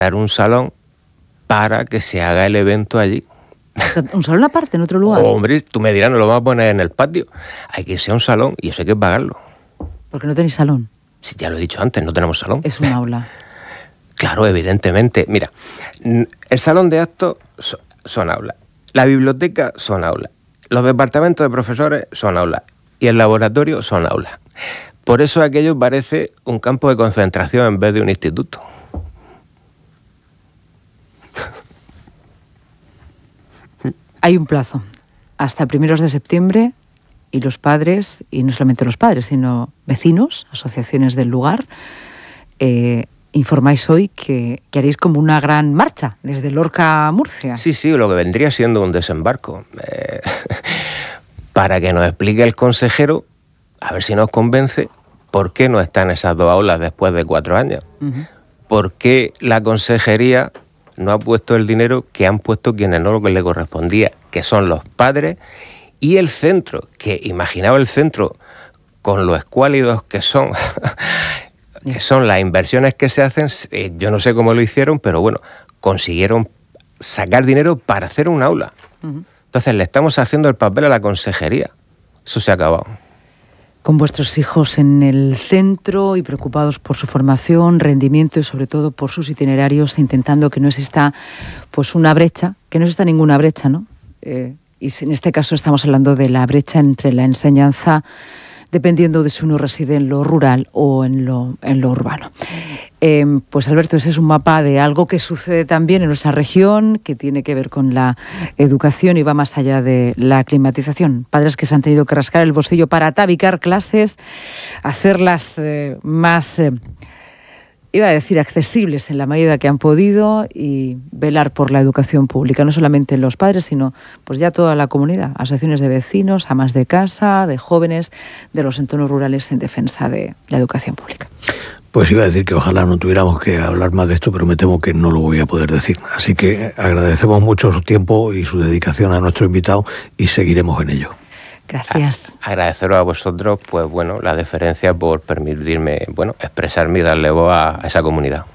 dar un salón para que se haga el evento allí. ¿Un salón aparte, en otro lugar? Hombre, tú me dirás, no lo vamos a poner en el patio. Hay que irse a un salón y eso hay que pagarlo. Porque no tenéis salón. Sí, ya lo he dicho antes, no tenemos salón. Es un aula. Claro, evidentemente. Mira, el salón de actos son aulas. La biblioteca son aulas. Los departamentos de profesores son aulas. Y el laboratorio son aulas. Por eso aquello parece un campo de concentración en vez de un instituto. Hay un plazo, hasta primeros de septiembre, y los padres, y no solamente los padres, sino vecinos, asociaciones del lugar, informáis hoy que haréis como una gran marcha desde Lorca a Murcia. Sí, lo que vendría siendo un desembarco. Para que nos explique el consejero, a ver si nos convence, por qué no están esas dos aulas después de 4 años. Uh-huh. ¿Por qué la consejería no ha puesto el dinero que han puesto quienes no lo que le correspondía, que son los padres y el centro? Que imaginaba el centro con lo escuálidos que son, que son las inversiones que se hacen. Yo no sé cómo lo hicieron, pero bueno, consiguieron sacar dinero para hacer un aula. Uh-huh. Entonces le estamos haciendo el papel a la consejería. Eso se ha acabado. Con vuestros hijos en el centro y preocupados por su formación, rendimiento y sobre todo por sus itinerarios, intentando que no exista pues una brecha, que no exista ninguna brecha, ¿no? Y en este caso estamos hablando de la brecha entre la enseñanza, dependiendo de si uno reside en lo rural o en lo urbano. Pues Alberto, ese es un mapa de algo que sucede también en nuestra región, que tiene que ver con la educación y va más allá de la climatización. Padres que se han tenido que rascar el bolsillo para atavicar clases, hacerlas más, iba a decir, accesibles en la medida que han podido y velar por la educación pública, no solamente los padres, sino pues ya toda la comunidad, asociaciones de vecinos, amas de casa, de jóvenes, de los entornos rurales en defensa de la educación pública. Pues iba a decir que ojalá no tuviéramos que hablar más de esto, pero me temo que no lo voy a poder decir. Así que agradecemos mucho su tiempo y su dedicación a nuestro invitado y seguiremos en ello. Gracias. Agradeceros a vosotros, pues bueno, la deferencia por permitirme, expresarme y darle voz a esa comunidad.